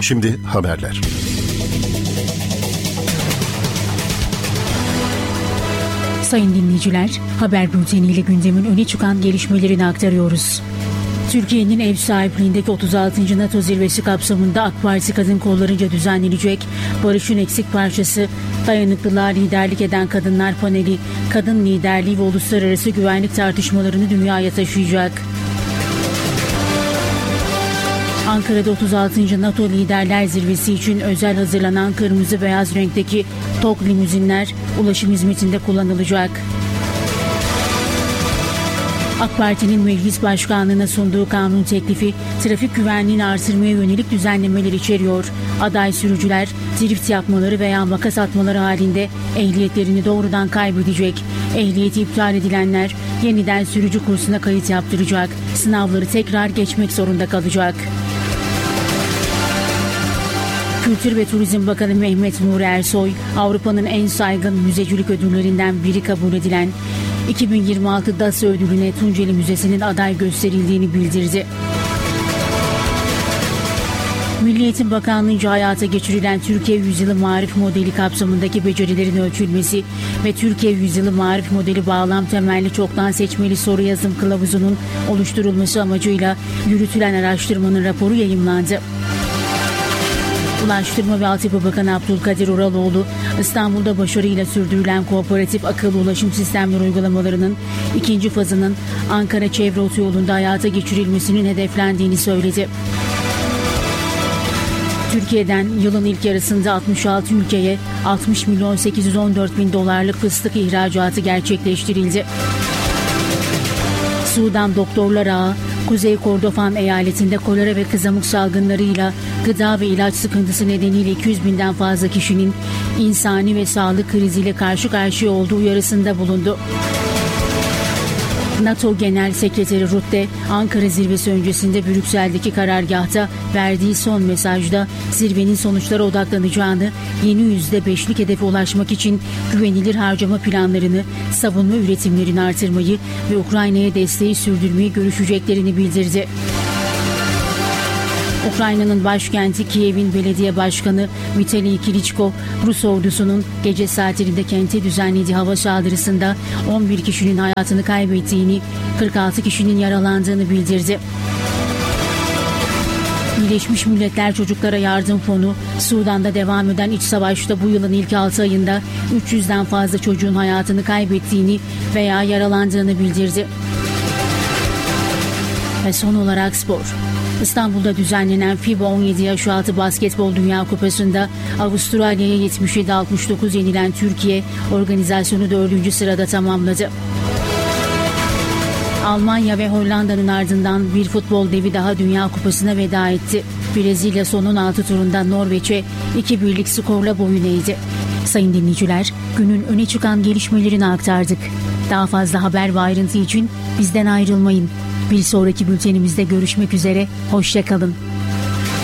Şimdi haberler. Sayın dinleyiciler, haber bülteniyle gündemin öne çıkan gelişmelerini aktarıyoruz. Türkiye'nin ev sahipliğindeki 36. NATO zirvesi kapsamında AK Parti Kadın Kolları'nca düzenlenecek Barış'ın eksik parçası Dayanıklılığa Liderlik Eden Kadınlar Paneli, kadın liderliği ve uluslararası güvenlik tartışmalarını dünyaya taşıyacak. Ankara'da 36. NATO Liderler Zirvesi için özel hazırlanan kırmızı beyaz renkteki TOG limuzinler ulaşım hizmetinde kullanılacak. AK Parti'nin Meclis Başkanlığı'na sunduğu kanun teklifi trafik güvenliğini artırmaya yönelik düzenlemeler içeriyor. Aday sürücüler drift yapmaları veya makas atmaları halinde ehliyetlerini doğrudan kaybedecek. Ehliyeti iptal edilenler yeniden sürücü kursuna kayıt yaptıracak. Sınavları tekrar geçmek zorunda kalacak. Kültür ve Turizm Bakanı Mehmet Nuri Ersoy, Avrupa'nın en saygın müzecilik ödüllerinden biri kabul edilen 2026 DAS ödülüne Tunceli Müzesi'nin aday gösterildiğini bildirdi. Milli Eğitim Bakanlığı'nca hayata geçirilen Türkiye Yüzyılı Marif Modeli kapsamındaki becerilerin ölçülmesi ve Türkiye Yüzyılı Marif Modeli bağlam temelli çoktan seçmeli soru yazım kılavuzunun oluşturulması amacıyla yürütülen araştırmanın raporu yayımlandı. Ulaştırma ve Altyapı Bakanı Abdülkadir Uraloğlu, İstanbul'da başarıyla sürdürülen kooperatif akıllı ulaşım sistemleri uygulamalarının ikinci fazının Ankara Çevre Otoyolu'nda hayata geçirilmesinin hedeflendiğini söyledi. Türkiye'den yılın ilk yarısında 66 ülkeye 60 milyon 814 bin dolarlık fıstık ihracatı gerçekleştirildi. Sudan Doktorlar Ağı, Kuzey Kordofan eyaletinde kolera ve kızamık salgınlarıyla gıda ve ilaç sıkıntısı nedeniyle 200 binden fazla kişinin insani ve sağlık kriziyle karşı karşıya olduğu uyarısında bulundu. NATO Genel Sekreteri Rutte, Ankara zirvesi öncesinde Brüksel'deki karargahta verdiği son mesajda zirvenin sonuçlara odaklanacağını, yeni %5'lik hedefe ulaşmak için güvenilir harcama planlarını, savunma üretimlerini artırmayı ve Ukrayna'ya desteği sürdürmeyi görüşeceklerini bildirdi. Ukrayna'nın başkenti Kiev'in belediye başkanı Vitaliy Klitschko, Rus ordusunun gece saatlerinde kente düzenlediği hava saldırısında 11 kişinin hayatını kaybettiğini, 46 kişinin yaralandığını bildirdi. Birleşmiş Milletler Çocuklara Yardım Fonu, Sudan'da devam eden iç savaşta bu yılın ilk 6 ayında 300'den fazla çocuğun hayatını kaybettiğini veya yaralandığını bildirdi. Ve son olarak spor. İstanbul'da düzenlenen FIBA 17 yaş altı basketbol Dünya Kupası'nda Avustralya'ya 77-69 yenilen Türkiye organizasyonu 4. sırada tamamladı. Almanya ve Hollanda'nın ardından bir futbol devi daha Dünya Kupası'na veda etti. Brezilya son 16 turunda Norveç'e 2-1'lik skorla boyun eğdi. Sayın dinleyiciler, günün öne çıkan gelişmelerini aktardık. Daha fazla haber ve ayrıntı için bizden ayrılmayın. Bir sonraki bültenimizde görüşmek üzere, hoşça kalın.